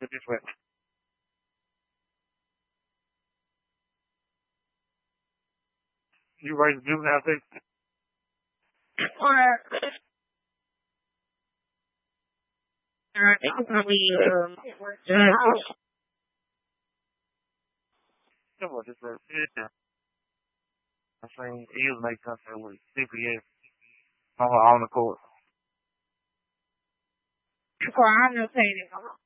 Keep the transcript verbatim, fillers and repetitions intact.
this way. You ready to do now, thing? Alright. Alright, I'm gonna be, um, in the house. Come on, this way. Yeah. I'm saying, he was making something with C P S on, on the court. Well, I'm just saying it.